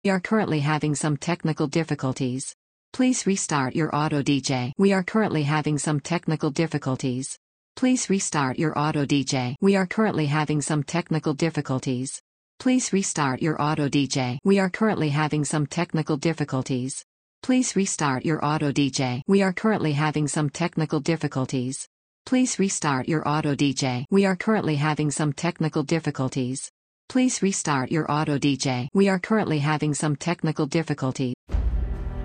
We are currently having some technical difficulties. Please restart your auto DJ. We are currently having some technical difficulties. Please restart your auto DJ. We are currently having some technical difficulties. Please restart your auto DJ. We are currently having some technical difficulties. Please restart your auto DJ. We are currently having some technical difficulties. Please restart your auto DJ. We are currently having some technical difficulties. Please restart your auto DJ. We are currently having some technical difficulties.